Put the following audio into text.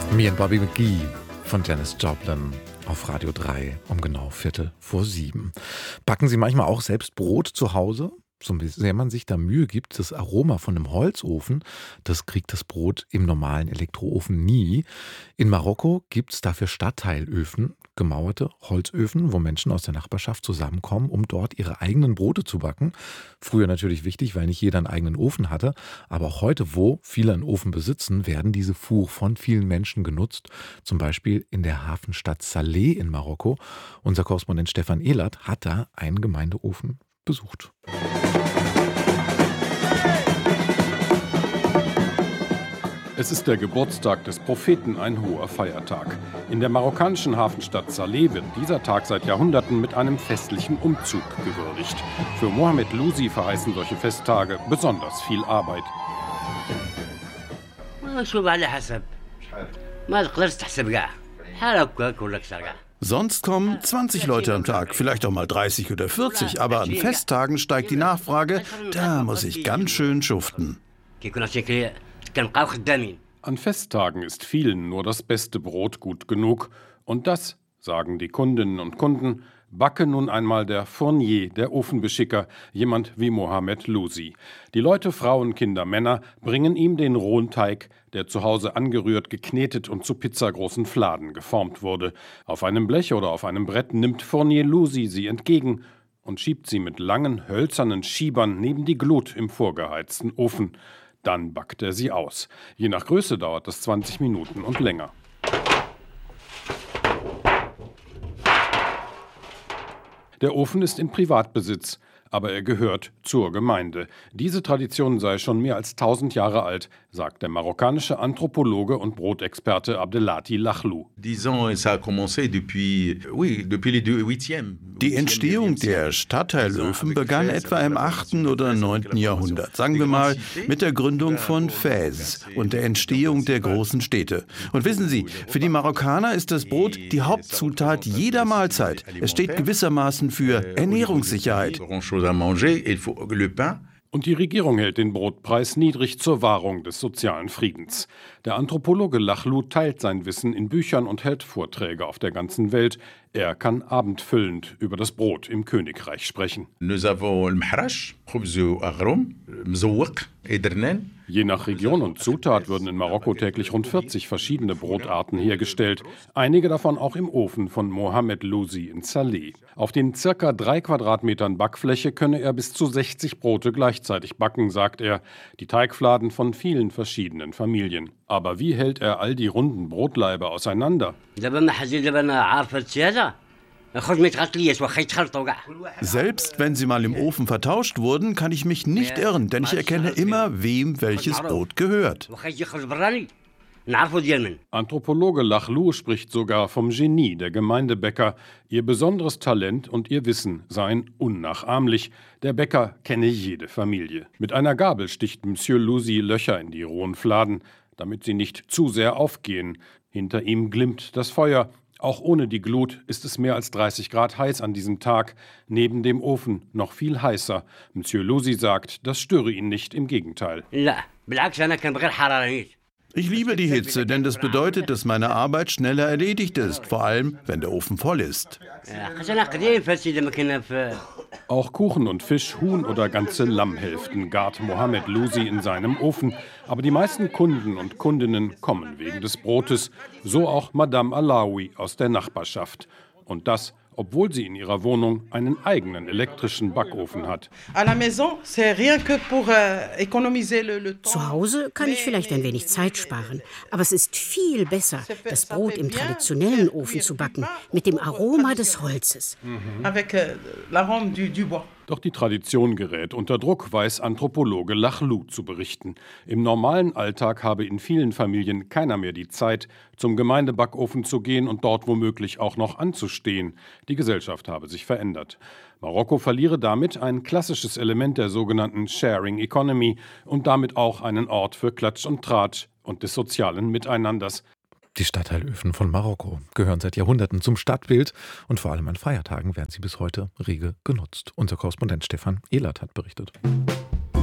Me and Bobby McGee von Janis Joplin auf Radio 3 um genau 6:15. Backen Sie manchmal auch selbst Brot zu Hause? So sehr man sich da Mühe gibt, das Aroma von einem Holzofen, das kriegt das Brot im normalen Elektroofen nie. In Marokko gibt es dafür Stadtteilöfen, gemauerte Holzöfen, wo Menschen aus der Nachbarschaft zusammenkommen, um dort ihre eigenen Brote zu backen. Früher natürlich wichtig, weil nicht jeder einen eigenen Ofen hatte. Aber auch heute, wo viele einen Ofen besitzen, werden diese Four von vielen Menschen genutzt. Zum Beispiel in der Hafenstadt Salé in Marokko. Unser Korrespondent Stefan Ehlert hat da einen Gemeindeofen besucht. Es ist der Geburtstag des Propheten, ein hoher Feiertag. In der marokkanischen Hafenstadt Salé wird dieser Tag seit Jahrhunderten mit einem festlichen Umzug gewürdigt. Für Mohamed Louzi verheißen solche Festtage besonders viel Arbeit. Sonst kommen 20 Leute am Tag, vielleicht auch mal 30 oder 40, aber an Festtagen steigt die Nachfrage, da muss ich ganz schön schuften. An Festtagen ist vielen nur das beste Brot gut genug. Und das, sagen die Kundinnen und Kunden, backe nun einmal der Fournier, der Ofenbeschicker, jemand wie Mohamed Louzi. Die Leute, Frauen, Kinder, Männer bringen ihm den rohen Teig, der zu Hause angerührt, geknetet und zu pizzagroßen Fladen geformt wurde. Auf einem Blech oder auf einem Brett nimmt Fournier Louzi sie entgegen und schiebt sie mit langen, hölzernen Schiebern neben die Glut im vorgeheizten Ofen. Dann backt er sie aus. Je nach Größe dauert es 20 Minuten und länger. Der Ofen ist in Privatbesitz, aber er gehört zur Gemeinde. Diese Tradition sei schon mehr als 1000 Jahre alt, sagt der marokkanische Anthropologe und Brotexperte Abdelati Lachlou. Die Entstehung der Stadtteilöfen begann etwa im 8. oder 9. Jahrhundert, sagen wir mal mit der Gründung von Fez und der Entstehung der großen Städte. Und wissen Sie, für die Marokkaner ist das Brot die Hauptzutat jeder Mahlzeit. Es steht gewissermaßen für Ernährungssicherheit. Und die Regierung hält den Brotpreis niedrig zur Wahrung des sozialen Friedens. Der Anthropologe Lachlou teilt sein Wissen in Büchern und hält Vorträge auf der ganzen Welt. Er kann abendfüllend über das Brot im Königreich sprechen. Je nach Region und Zutat würden in Marokko täglich rund 40 verschiedene Brotarten hergestellt. Einige davon auch im Ofen von Mohamed Louzi in Salé. Auf den circa 3 Quadratmetern Backfläche könne er bis zu 60 Brote gleichzeitig backen, sagt er. Die Teigfladen von vielen verschiedenen Familien. Aber wie hält er all die runden Brotlaibe auseinander? Selbst wenn sie mal im Ofen vertauscht wurden, kann ich mich nicht irren, denn ich erkenne immer, wem welches Brot gehört. Anthropologe Lachlou spricht sogar vom Genie der Gemeindebäcker. Ihr besonderes Talent und ihr Wissen seien unnachahmlich. Der Bäcker kenne jede Familie. Mit einer Gabel sticht Monsieur Louzi Löcher in die rohen Fladen, damit sie nicht zu sehr aufgehen. Hinter ihm glimmt das Feuer. Auch ohne die Glut ist es mehr als 30 Grad heiß an diesem Tag. Neben dem Ofen noch viel heißer. Monsieur Louzi sagt, das störe ihn nicht, im Gegenteil. Ich liebe die Hitze, denn das bedeutet, dass meine Arbeit schneller erledigt ist, vor allem, wenn der Ofen voll ist. Auch Kuchen und Fisch, Huhn oder ganze Lammhälften gart Mohamed Louzi in seinem Ofen. Aber die meisten Kunden und Kundinnen kommen wegen des Brotes. So auch Madame Alaoui aus der Nachbarschaft. Und das, obwohl sie in ihrer Wohnung einen eigenen elektrischen Backofen hat. Zu Hause kann ich vielleicht ein wenig Zeit sparen, aber es ist viel besser, das Brot im traditionellen Ofen zu backen, mit dem Aroma des Holzes. Doch die Tradition gerät unter Druck, weiß Anthropologe Lachlou zu berichten. Im normalen Alltag habe in vielen Familien keiner mehr die Zeit, zum Gemeindebackofen zu gehen und dort womöglich auch noch anzustehen. Die Gesellschaft habe sich verändert. Marokko verliere damit ein klassisches Element der sogenannten Sharing Economy und damit auch einen Ort für Klatsch und Tratsch und des sozialen Miteinanders. Die Stadtteilöfen von Marokko gehören seit Jahrhunderten zum Stadtbild und vor allem an Feiertagen werden sie bis heute rege genutzt. Unser Korrespondent Stefan Ehlert hat berichtet.